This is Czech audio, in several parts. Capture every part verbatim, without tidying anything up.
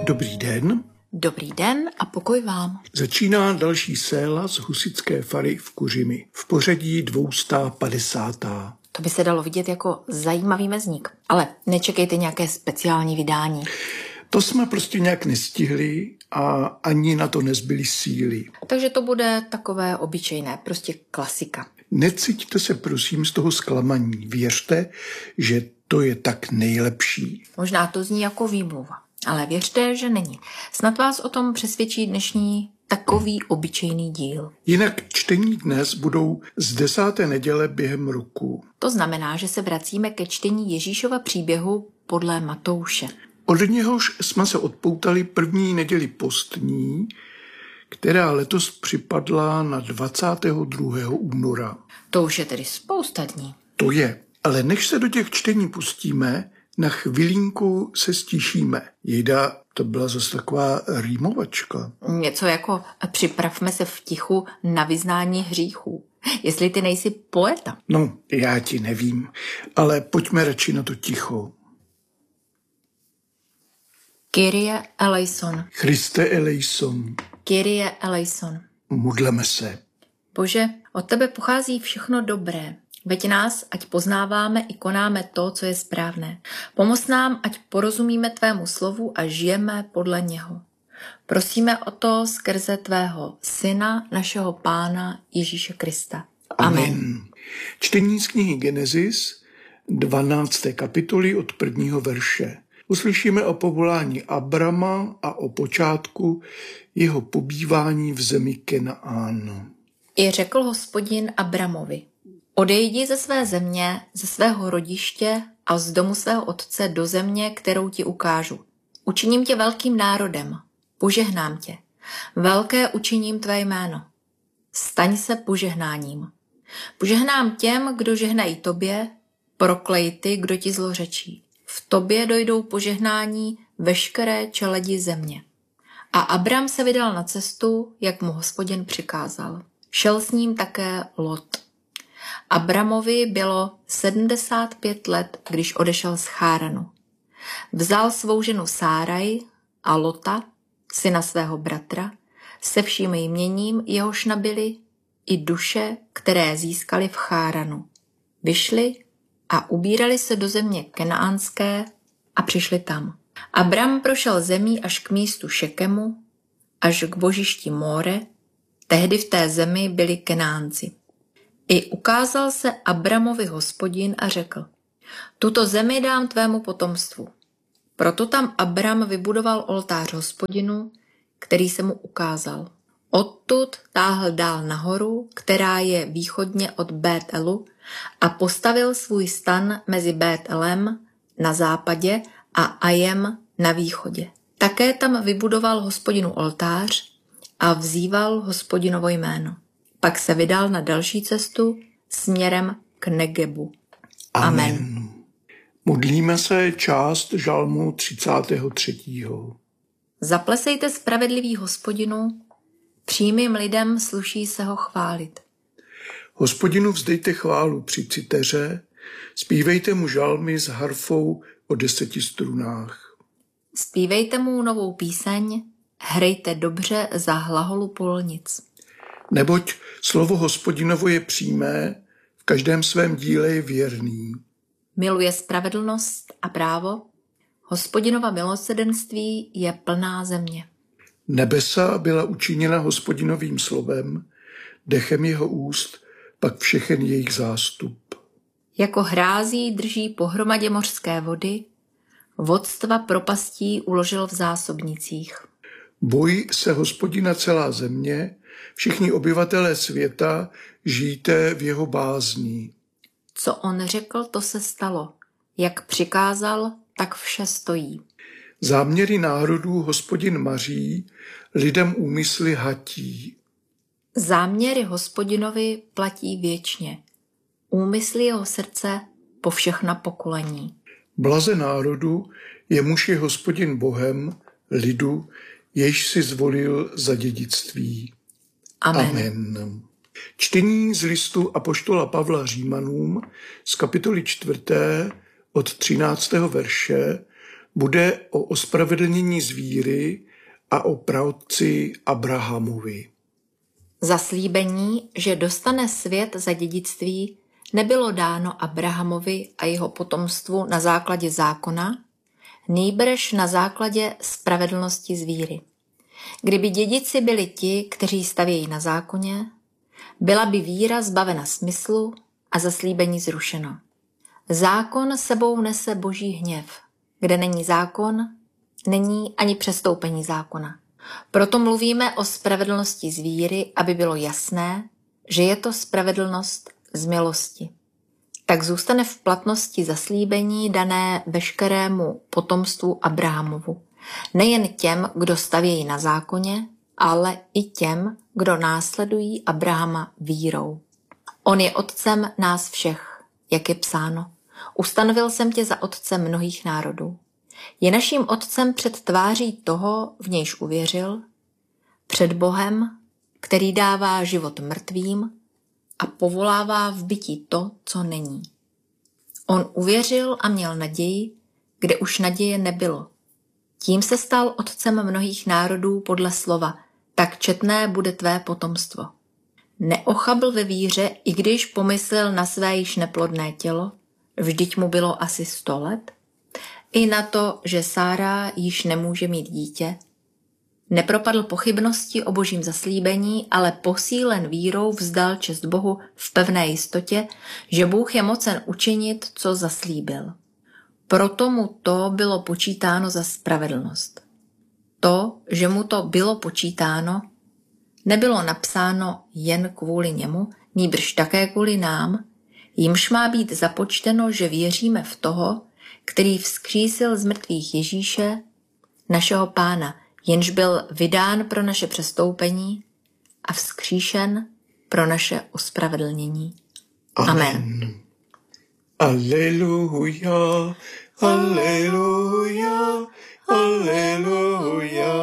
Dobrý den. Dobrý den a pokoj vám. Začíná další séla z husitské fary v Kuřimi. V pořadí dvě stě padesát. To by se dalo vidět jako zajímavý mezník. Ale nečekejte nějaké speciální vydání. To jsme prostě nějak nestihli a ani na to nezbyly síly. Takže to bude takové obyčejné, prostě klasika. Necítíte se prosím z toho zklamaní. Věřte, že to je tak nejlepší. Možná to zní jako výmluva, ale věřte, že není. Snad vás o tom přesvědčí dnešní takový obyčejný díl. Jinak čtení dnes budou z desáté neděle během roku. To znamená, že se vracíme ke čtení Ježíšova příběhu podle Matouše. Od něhož jsme se odpoutali první neděli postní, která letos připadla na dvacátého druhého února. To už je tedy spousta dní. To je, ale než se do těch čtení pustíme, na chvilinku se stíšíme. Jejda, to byla zase taková rýmovačka. Něco jako připravme se v tichu na vyznání hříchů. Jestli ty nejsi poeta. No, já ti nevím, ale pojďme radši na to ticho. Kyrie eleison. Christe eleison. Kyrie eleison. Modleme se. Bože, od tebe pochází všechno dobré. Veď nás, ať poznáváme i konáme to, co je správné. Pomoz nám, ať porozumíme tvému slovu a žijeme podle něho. Prosíme o to skrze tvého syna, našeho Pána Ježíše Krista. Amen. Amen. Čtení z knihy Genesis, dvanácté kapitoly od prvního verše. Uslyšíme o povolání Abrama a o počátku jeho pobývání v zemi Kenaán. I řekl Hospodin Abramovi: Odejdi ze své země, ze svého rodiště a z domu svého otce do země, kterou ti ukážu. Učiním tě velkým národem, požehnám tě. Velké učiním tvé jméno. Staň se požehnáním. Požehnám těm, kdo žehnají tobě, proklej ty, kdo ti zlořečí. V tobě dojdou požehnání veškeré čeledi země. A Abram se vydal na cestu, jak mu Hospodin přikázal. Šel s ním také Lot. Abramovi bylo sedmdesát pět let, když odešel z Cháranu. Vzal svou ženu Sáraj a Lota, syna svého bratra, se vším jměním, jehož nabili, i duše, které získali v Cháranu. Vyšli a ubírali se do země kenaánské a přišli tam. Abram prošel zemí až k místu Šekemu, až k božišti Móre, tehdy v té zemi byli Kenánci. I ukázal se Abramovi Hospodin a řekl: Tuto zemi dám tvému potomstvu. Proto tam Abram vybudoval oltář Hospodinu, který se mu ukázal. Odtud táhl dál nahoru, která je východně od Bételu, a postavil svůj stan mezi Bételem na západě a Ajem na východě. Také tam vybudoval Hospodinu oltář a vzýval Hospodinovo jméno. Pak se vydal na další cestu směrem k Negebu. Amen. Amen. Modlíme se část žalmu třicátého třetího. Zaplesejte spravedlivý Hospodinu, přímým lidem sluší se ho chválit. Hospodinu vzdejte chválu při citeře, zpívejte mu žalmy s harfou o deseti strunách. Zpívejte mu novou píseň, hrejte dobře za hlaholu polnic. Neboť slovo Hospodinovo je přímé, v každém svém díle je věrný. Miluje spravedlnost a právo, Hospodinova milosrdenství je plná země. Nebesa byla učiněna Hospodinovým slovem, dechem jeho úst, pak všechen jejich zástup. Jako hrází drží pohromadě mořské vody, vodstva propastí uložil v zásobnicích. Boj se Hospodina celá země, všichni obyvatelé světa, žijte v jeho bázní. Co on řekl, to se stalo. Jak přikázal, tak vše stojí. Záměry národů Hospodin maří, lidem úmysly hatí. Záměry Hospodinovi platí věčně. Úmysly jeho srdce po všechna pokolení. Blaze národu, jemuž je Hospodin Bohem, lidu, jež si zvolil za dědictví. Amen. Amen. Čtení z listu apoštola Pavla Římanům z kapitoly čtvrté od třináctého verše Bude o ospravedlnění z víry a o praotci Abrahamovi. Zaslíbení, že dostane svět za dědictví, nebylo dáno Abrahamovi a jeho potomstvu na základě zákona, nýbrž na základě spravedlnosti z víry. Kdyby dědici byli ti, kteří stavějí na zákoně, byla by víra zbavena smyslu a zaslíbení zrušeno. Zákon sebou nese boží hněv. Kde není zákon, není ani přestoupení zákona. Proto mluvíme o spravedlnosti z víry, aby bylo jasné, že je to spravedlnost z milosti. Tak zůstane v platnosti zaslíbení dané veškerému potomstvu Abrahamovu. Nejen těm, kdo stavějí na zákoně, ale i těm, kdo následují Abrahama vírou. On je otcem nás všech, jak je psáno. Ustanovil jsem tě za otce mnohých národů. Je naším otcem před tváří toho, v nějž uvěřil, před Bohem, který dává život mrtvým a povolává v bytí to, co není. On uvěřil a měl naději, kde už naděje nebylo. Tím se stal otcem mnohých národů podle slova, tak četné bude tvé potomstvo. Neochabl ve víře, i když pomyslel na své již neplodné tělo, vždyť mu bylo asi sto let, i na to, že Sára již nemůže mít dítě. Nepropadl pochybnosti o božím zaslíbení, ale posílen vírou vzdal čest Bohu v pevné jistotě, že Bůh je mocen učinit, co zaslíbil. Proto mu to bylo počítáno za spravedlnost. To, že mu to bylo počítáno, nebylo napsáno jen kvůli němu, nýbrž také kvůli nám, jimž má být započteno, že věříme v toho, který vzkřísil z mrtvých Ježíše, našeho Pána, jenž byl vydán pro naše přestoupení a vzkříšen pro naše ospravedlnění. Amen. Amen. Aleluja, aleluja, aleluja.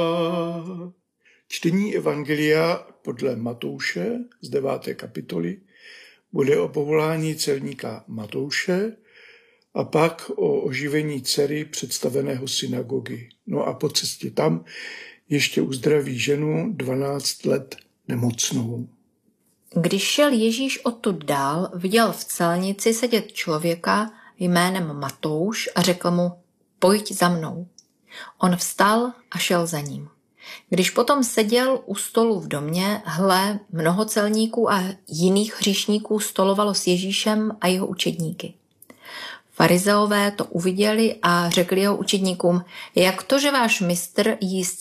Čtení evangelia podle Matouše z deváté kapitoly bude o povolání celníka Matouše a pak o oživení dcery představeného synagogy. No a po cestě tam ještě uzdraví ženu dvanáct let nemocnou. Když šel Ježíš odtud dál, viděl v celnici sedět člověka jménem Matouš a řekl mu, pojď za mnou. On vstal a šel za ním. Když potom seděl u stolu v domě, hle, mnoho celníků a jiných hříšníků stolovalo s Ježíšem a jeho učedníky. Farizeové to uviděli a řekli jeho učedníkům, jak to, že váš mistr jí s